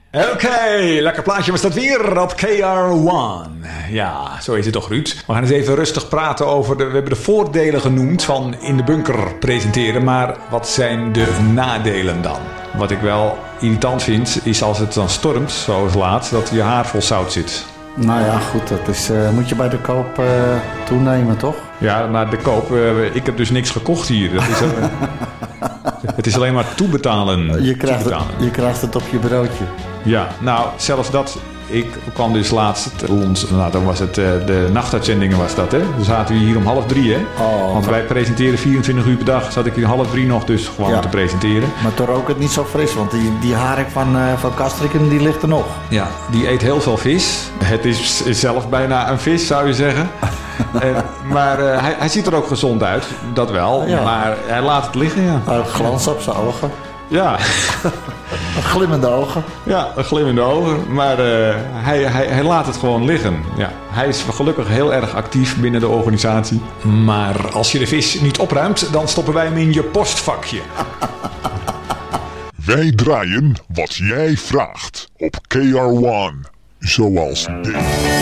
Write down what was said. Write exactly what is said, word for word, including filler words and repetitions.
Oké, okay, lekker plaatje was dat weer op K R één. Ja, zo is het toch, Ruud. We gaan eens even rustig praten over de... We hebben de voordelen genoemd van in de bunker presenteren. Maar wat zijn de nadelen dan? Wat ik wel irritant vind, is als het dan stormt, zoals laatst, dat je haar vol zout zit. Nou ja, goed, dat is, uh, moet je bij de koop uh, toenemen, toch? Ja, maar de koop, uh, ik heb dus niks gekocht hier. Dat is, uh, het is alleen maar toebetalen. Je krijgt, toebetalen. Het, je krijgt het op je broodje. Ja, nou, zelfs dat... Ik kwam dus laatst, ons, nou, dan was het uh, de nachtuitzendingen was dat, hè? Dan zaten we hier om half drie, hè? Oh, Want wij presenteren vierentwintig uur per dag. Zat ik hier half drie nog dus gewoon ja. te presenteren. Maar toch ook het niet zo fris, want die, die haring van, uh, van Castriken, die ligt er nog. Ja, die eet heel veel vis. Het is, is zelf bijna een vis, zou je zeggen. en, maar uh, hij, hij ziet er ook gezond uit, dat wel. Ja. Maar hij laat het liggen, ja. Uh, glans op zijn ogen. Ja. Glimmende ogen. Ja, glimmende ogen. Maar uh, hij, hij, hij laat het gewoon liggen. Ja. Hij is gelukkig heel erg actief binnen de organisatie. Maar als je de vis niet opruimt, dan stoppen wij hem in je postvakje. Wij draaien wat jij vraagt op K R één. Zoals dit.